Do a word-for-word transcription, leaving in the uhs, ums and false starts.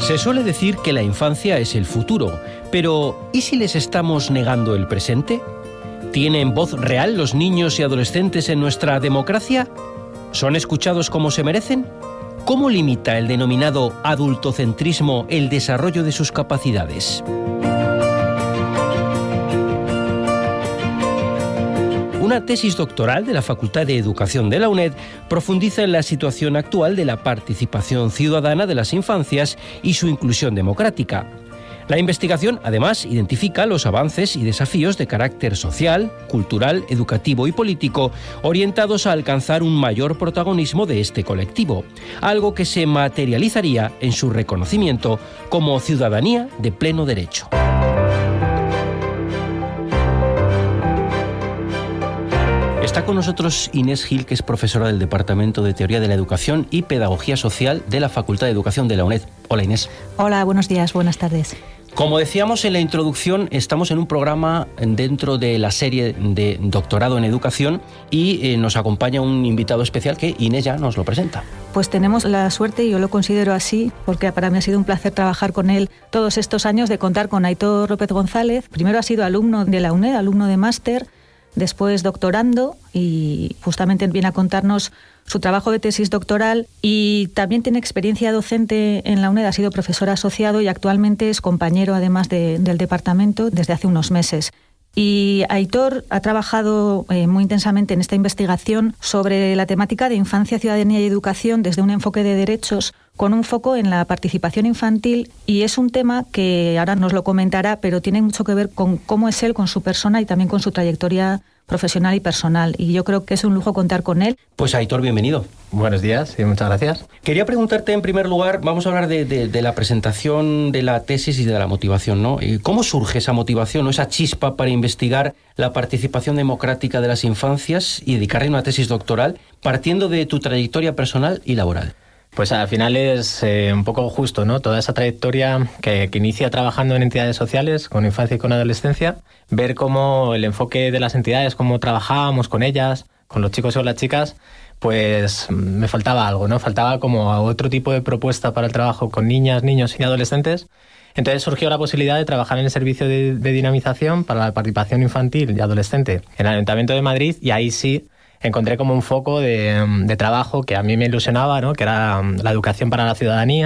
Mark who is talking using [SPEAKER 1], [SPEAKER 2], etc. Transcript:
[SPEAKER 1] Se suele decir que la infancia es el futuro, pero ¿y si les estamos negando el presente? ¿Tienen voz real los niños y adolescentes en nuestra democracia? ¿Son escuchados como se merecen? ¿Cómo limita el denominado adultocentrismo el desarrollo de sus capacidades? Una tesis doctoral de la Facultad de Educación de la UNED profundiza en la situación actual de la participación ciudadana de las infancias y su inclusión democrática. La investigación, además, identifica los avances y desafíos de carácter social, cultural, educativo y político orientados a alcanzar un mayor protagonismo de este colectivo, algo que se materializaría en su reconocimiento como ciudadanía de pleno derecho. Está con nosotros Inés Gil, que es profesora del Departamento de Teoría de la Educación y Pedagogía Social de la Facultad de Educación de la UNED. Hola, Inés.
[SPEAKER 2] Hola, buenos días, buenas tardes.
[SPEAKER 1] Como decíamos en la introducción, estamos en un programa dentro de la serie de Doctorado en Educación y eh, nos acompaña un invitado especial que Inés ya nos lo presenta.
[SPEAKER 2] Pues tenemos la suerte, y yo lo considero así, porque para mí ha sido un placer trabajar con él todos estos años, de contar con Aitor López González. Primero ha sido alumno de la UNED, alumno de máster, después doctorando, y justamente viene a contarnos su trabajo de tesis doctoral, y también tiene experiencia docente en la UNED, ha sido profesor asociado y actualmente es compañero además de, del departamento desde hace unos meses. Y Aitor ha trabajado eh, muy intensamente en esta investigación sobre la temática de infancia, ciudadanía y educación desde un enfoque de derechos, con un foco en la participación infantil, y es un tema que ahora nos lo comentará, pero tiene mucho que ver con cómo es él, con su persona y también con su trayectoria profesional y personal, y yo creo que es un lujo contar con él.
[SPEAKER 1] Pues Aitor, bienvenido.
[SPEAKER 3] Buenos días y muchas gracias.
[SPEAKER 1] Quería preguntarte en primer lugar, vamos a hablar de, de, de la presentación de la tesis y de la motivación, ¿no? ¿Cómo surge esa motivación o esa chispa para investigar la participación democrática de las infancias y dedicarle una tesis doctoral partiendo de tu trayectoria personal y laboral?
[SPEAKER 3] Pues al final es eh, un poco justo, ¿no? Toda esa trayectoria que, que inicia trabajando en entidades sociales, con infancia y con adolescencia, ver cómo el enfoque de las entidades, cómo trabajábamos con ellas, con los chicos y con las chicas, pues me faltaba algo, ¿no? Faltaba como otro tipo de propuesta para el trabajo con niñas, niños y adolescentes. Entonces surgió la posibilidad de trabajar en el servicio de, de dinamización para la participación infantil y adolescente en el Ayuntamiento de Madrid, y ahí sí encontré como un foco de, de trabajo que a mí me ilusionaba, ¿no? Que era la educación para la ciudadanía.